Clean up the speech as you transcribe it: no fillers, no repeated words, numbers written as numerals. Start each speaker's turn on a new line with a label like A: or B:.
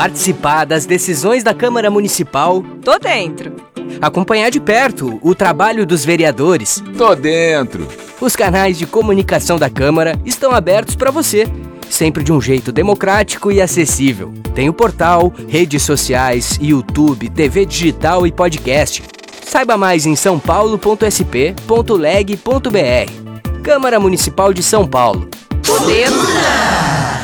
A: Participar das decisões da Câmara Municipal.
B: Tô dentro.
A: Acompanhar de perto o trabalho dos vereadores.
C: Tô dentro.
A: Os canais de comunicação da Câmara estão abertos para você, sempre de um jeito democrático e acessível. Tem o portal, redes sociais, YouTube, TV digital e podcast. Saiba mais em sãopaulo.sp.leg.br. Câmara Municipal de São Paulo.
B: Tô dentro.